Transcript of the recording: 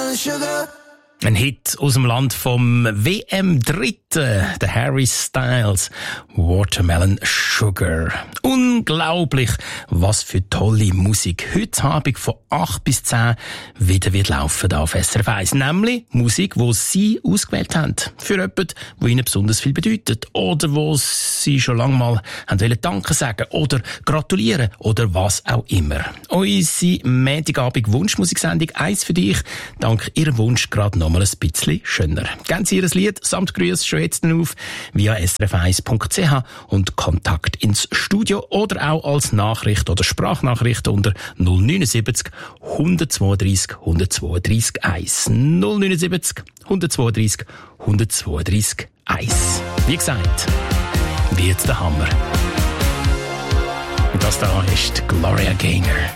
sugar. Ein Hit aus dem Land vom WM-Dritten, der Harry Styles, Watermelon Sugar. Unglaublich, was für tolle Musik heute Abend von 8 bis 10 wieder wird laufen auf SRF 1. Nämlich Musik, die Sie ausgewählt haben. Für jemanden, der Ihnen besonders viel bedeutet. Oder wo Sie schon lange mal haben Danke sagen oder gratulieren oder was auch immer. Unsere Montagabend Wunschmusiksendung «Eins für dich», dank Ihrem Wunsch gerade noch mal ein bisschen schöner. Geben Sie Ihr Lied samt Grüß schon jetzt auf via srf1.ch und Kontakt ins Studio oder auch als Nachricht oder Sprachnachricht unter 079 132 132 1. 079 132 132 1. Wie gesagt, wird der Hammer. Und das da ist Gloria Gaynor.